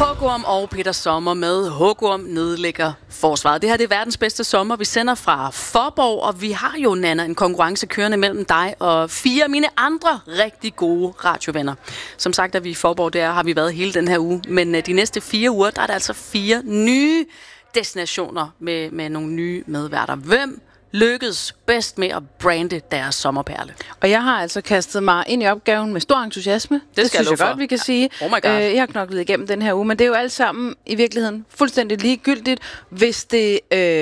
Hugorm og Peter Sommer med Hugorm nedlægger forsvaret. Det her det er verdens bedste sommer. Vi sender fra Faaborg, og vi har jo, Nanna, en konkurrence kørende mellem dig og 4 af mine andre rigtig gode radiovenner. Som sagt er vi i Faaborg, der har vi været hele den her uge. Men de næste 4 uger, der er der altså 4 nye destinationer med nogle nye medværter. Hvem lykkedes bedst med at brande deres sommerperle? Og jeg har altså kastet mig ind i opgaven med stor entusiasme. Det synes jeg godt, vi kan sige. Oh my God. Jeg har knoklet igennem den her uge, men det er jo alt sammen i virkeligheden fuldstændig ligegyldigt, hvis det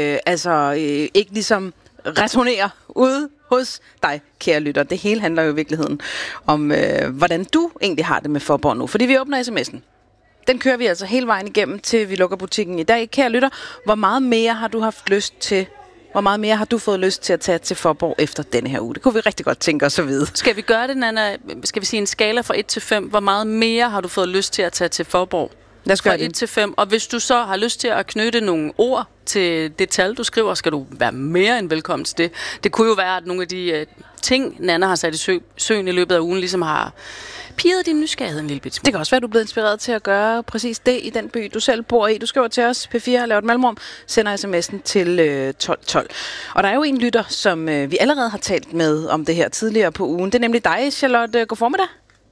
ikke ligesom resonerer ude hos dig, kære lytter. Det hele handler jo i virkeligheden om, hvordan du egentlig har det med Faaborg nu. Fordi vi åbner sms'en. Den kører vi altså hele vejen igennem, til vi lukker butikken i dag. Kære lytter, hvor meget mere har du haft lyst til? Hvor meget mere har du fået lyst til at tage til Faaborg efter denne her uge? Det kunne vi rigtig godt tænke os at vide. Skal vi gøre det, Nanna? Skal vi sige en skala fra 1 til 5? Hvor meget mere har du fået lyst til at tage til Faaborg? Lad os gøre fra 1 til 5. Og hvis du så har lyst til at knytte nogle ord til det tal, du skriver, skal du være mere end velkommen til det. Det kunne jo være, at nogle af de ting, Nanna har sat i søen i løbet af ugen, ligesom har pirret din nysgerrighed en lille bit smule. Det kan også være, at du er blevet inspireret til at gøre præcis det i den by, du selv bor i. Du skriver til os, P4 har lavet et mellemrum, sender sms'en til 1212. Og der er jo en lytter, som vi allerede har talt med om det her tidligere på ugen. Det er nemlig dig, Charlotte. God formiddag.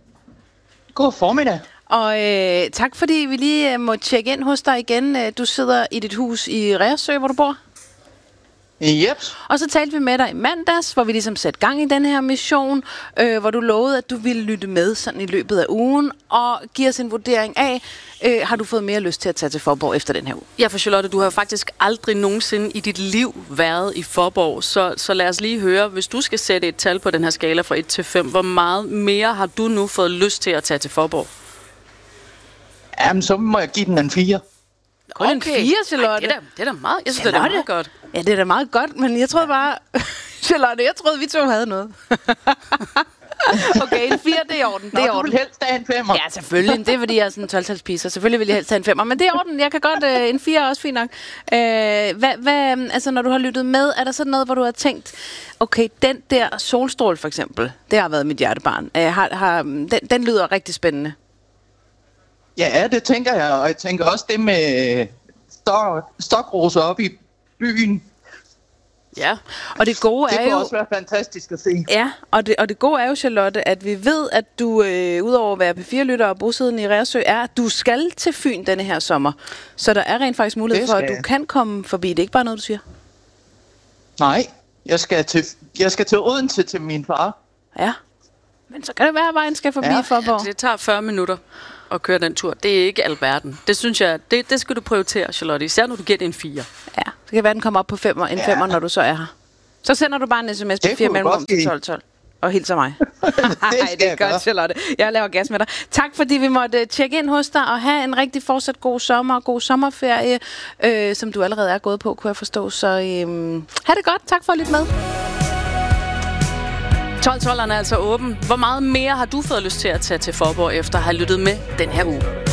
God formiddag. Og tak, fordi vi lige må tjekke ind hos dig igen. Du sidder i dit hus i Reersø, hvor du bor. Yep. Og så talte vi med dig i mandags, hvor vi ligesom satte gang i den her mission, hvor du lovede, at du ville lytte med sådan i løbet af ugen, og give os en vurdering af, har du fået mere lyst til at tage til Faaborg efter den her uge? Ja, for Charlotte, du har faktisk aldrig nogensinde i dit liv været i Faaborg, så lad os lige høre, hvis du skal sætte et tal på den her skala fra 1 til 5, hvor meget mere har du nu fået lyst til at tage til Faaborg? Jamen, så må jeg give den en 4. Kun en 4, Charlotte? Ej, det er da meget. Jeg synes, det er meget godt. Ja, det er da meget godt, men jeg troede bare... Charlotte, jeg troede, vi to havde noget. Okay, en 4, det er i orden. Nå, du vil helst have en 5'er. Ja, selvfølgelig. Det er, fordi jeg er sådan en 12-talspige, så selvfølgelig vil jeg helst have en 5'er. Men det er i orden. Jeg kan godt... en 4 er også fint nok. Altså, når du har lyttet med, er der sådan noget, hvor du har tænkt, okay, den der solstråle for eksempel, det har været mit hjertebarn. Den lyder rigtig spændende. Ja, det tænker jeg. Og jeg tænker også det med stokroser op i byen. Ja, og det gode er jo... Det kunne også være fantastisk at se. Ja, og det gode er jo, Charlotte, at vi ved, at du, udover at være P4-lytter og bosiddende i Reersø, er, at du skal til Fyn denne her sommer. Så der er rent faktisk mulighed for, at du kan komme forbi. Det er ikke bare noget, du siger? Nej, jeg skal til Odense til min far. Ja, men så kan det være, at vejen skal forbi Faaborg. Det tager 40 minutter at køre den tur. Det er ikke alverden. Det synes jeg, det skal du prioritere, Charlotte. Især når du giver det en 4. Ja, så kan være, den kommer op på 5'er, når du så er her. Så sender du bare en sms på 4 mellemrum til 1212. Og hilser mig. Det er godt, Charlotte. Jeg laver gas med dig. Tak, fordi vi måtte tjekke ind hos dig og have en rigtig fortsat god sommer og god sommerferie, som du allerede er gået på, kunne jeg forstå. Så ha' det godt. Tak for at lytte med. 12-12'eren er altså åben. Hvor meget mere har du fået lyst til at tage til Faaborg efter at have lyttet med den her uge?